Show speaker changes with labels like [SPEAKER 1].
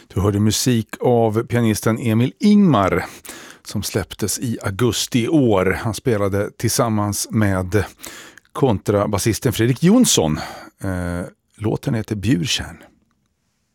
[SPEAKER 1] Du hörde musik av pianisten Emil Ingmar som släpptes i augusti i år. Han spelade tillsammans med kontrabasisten Fredrik Jonsson. Låten heter Bjurtjärn.